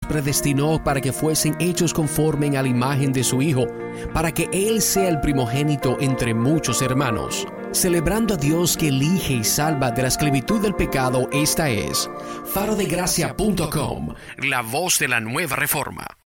predestinó para que fuesen hechos conforme a la imagen de su Hijo, para que Él sea el primogénito entre muchos hermanos. Celebrando a Dios que elige y salva de la esclavitud del pecado, esta es farodegracia.com, la voz de la nueva reforma.